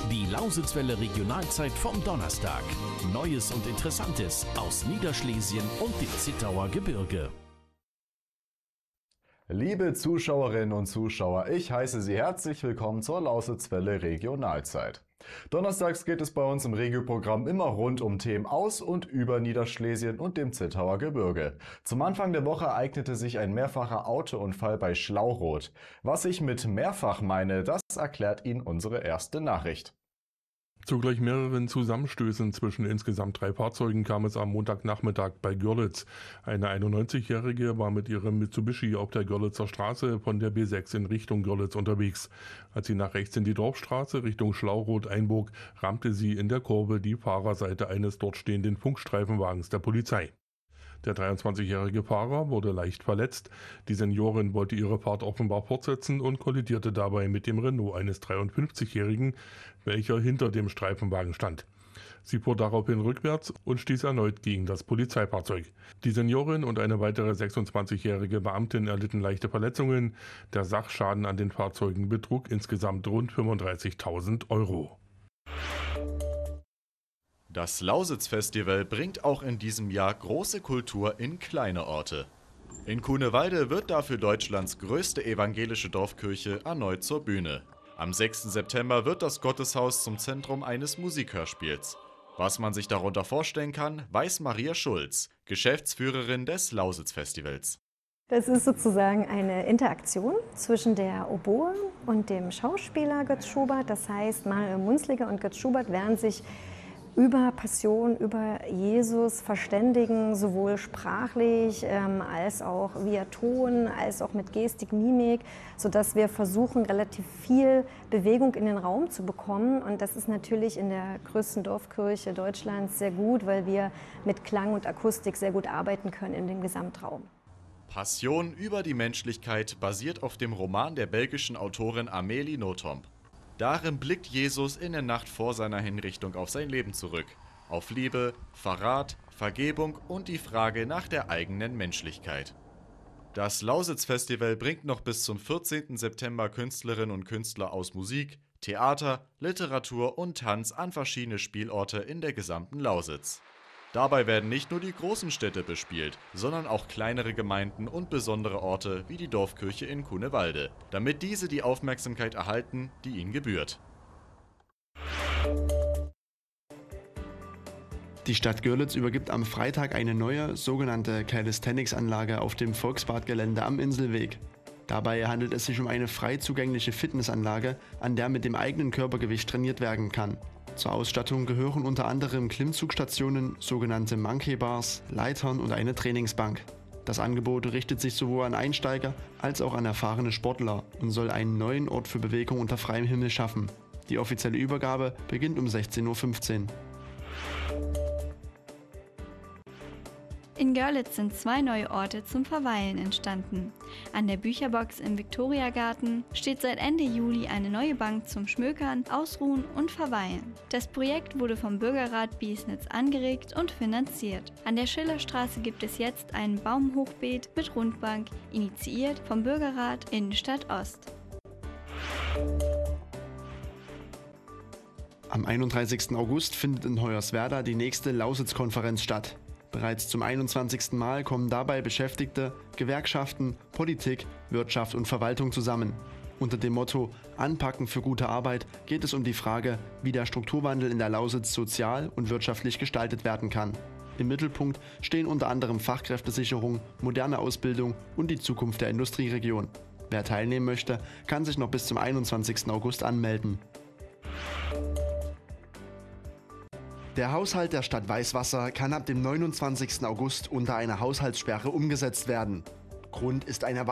Die Lausitzwelle Regionalzeit vom Donnerstag. Neues und Interessantes aus Niederschlesien und dem Zittauer Gebirge. Liebe Zuschauerinnen und Zuschauer, ich heiße Sie herzlich willkommen zur Lausitzwelle Regionalzeit. Donnerstags geht es bei uns im Regioprogramm immer rund um Themen aus und über Niederschlesien und dem Zittauer Gebirge. Zum Anfang der Woche ereignete sich ein mehrfacher Autounfall bei Schlauroth. Was ich mit mehrfach meine, das erklärt Ihnen unsere erste Nachricht. Zu gleich mehreren Zusammenstößen zwischen insgesamt 3 Fahrzeugen kam es am Montagnachmittag bei Görlitz. Eine 91-Jährige war mit ihrem Mitsubishi auf der Görlitzer Straße von der B6 in Richtung Görlitz unterwegs. Als sie nach rechts in die Dorfstraße Richtung Schlauroth einbog, rammte sie in der Kurve die Fahrerseite eines dort stehenden Funkstreifenwagens der Polizei. Der 23-jährige Fahrer wurde leicht verletzt. Die Seniorin wollte ihre Fahrt offenbar fortsetzen und kollidierte dabei mit dem Renault eines 53-jährigen, welcher hinter dem Streifenwagen stand. Sie fuhr daraufhin rückwärts und stieß erneut gegen das Polizeifahrzeug. Die Seniorin und eine weitere 26-jährige Beamtin erlitten leichte Verletzungen. Der Sachschaden an den Fahrzeugen betrug insgesamt rund 35.000 Euro. Das Lausitz-Festival bringt auch in diesem Jahr große Kultur in kleine Orte. In Cunewalde wird dafür Deutschlands größte evangelische Dorfkirche erneut zur Bühne. Am 6. September wird das Gotteshaus zum Zentrum eines Musikhörspiels. Was man sich darunter vorstellen kann, weiß Maria Schulz, Geschäftsführerin des Lausitz-Festivals. Das ist sozusagen eine Interaktion zwischen der Oboe und dem Schauspieler Götz Schubert. Das heißt, Mario Munzliger und Götz Schubert werden sich über Passion, über Jesus verständigen, sowohl sprachlich als auch via Ton, als auch mit Gestik, Mimik, sodass wir versuchen, relativ viel Bewegung in den Raum zu bekommen. Und das ist natürlich in der größten Dorfkirche Deutschlands sehr gut, weil wir mit Klang und Akustik sehr gut arbeiten können in dem Gesamtraum. Passion über die Menschlichkeit basiert auf dem Roman der belgischen Autorin Amélie Nothomb. Darin blickt Jesus in der Nacht vor seiner Hinrichtung auf sein Leben zurück. Auf Liebe, Verrat, Vergebung und die Frage nach der eigenen Menschlichkeit. Das Lausitz-Festival bringt noch bis zum 14. September Künstlerinnen und Künstler aus Musik, Theater, Literatur und Tanz an verschiedene Spielorte in der gesamten Lausitz. Dabei werden nicht nur die großen Städte bespielt, sondern auch kleinere Gemeinden und besondere Orte wie die Dorfkirche in Cunewalde, damit diese die Aufmerksamkeit erhalten, die ihnen gebührt. Die Stadt Görlitz übergibt am Freitag eine neue, sogenannte Calisthenics-Anlage auf dem Volksbadgelände am Inselweg. Dabei handelt es sich um eine frei zugängliche Fitnessanlage, an der mit dem eigenen Körpergewicht trainiert werden kann. Zur Ausstattung gehören unter anderem Klimmzugstationen, sogenannte Monkey Bars, Leitern und eine Trainingsbank. Das Angebot richtet sich sowohl an Einsteiger als auch an erfahrene Sportler und soll einen neuen Ort für Bewegung unter freiem Himmel schaffen. Die offizielle Übergabe beginnt um 16:15 Uhr. In Görlitz sind 2 neue Orte zum Verweilen entstanden. An der Bücherbox im Viktoriagarten steht seit Ende Juli eine neue Bank zum Schmökern, Ausruhen und Verweilen. Das Projekt wurde vom Bürgerrat Biesnitz angeregt und finanziert. An der Schillerstraße gibt es jetzt ein Baumhochbeet mit Rundbank, initiiert vom Bürgerrat Innenstadt Ost. Am 31. August findet in Hoyerswerda die nächste Lausitz-Konferenz statt. Bereits zum 21. Mal kommen dabei Beschäftigte, Gewerkschaften, Politik, Wirtschaft und Verwaltung zusammen. Unter dem Motto Anpacken für gute Arbeit geht es um die Frage, wie der Strukturwandel in der Lausitz sozial und wirtschaftlich gestaltet werden kann. Im Mittelpunkt stehen unter anderem Fachkräftesicherung, moderne Ausbildung und die Zukunft der Industrieregion. Wer teilnehmen möchte, kann sich noch bis zum 21. August anmelden. Der Haushalt der Stadt Weißwasser kann ab dem 29. August unter einer Haushaltssperre umgesetzt werden. Grund ist eine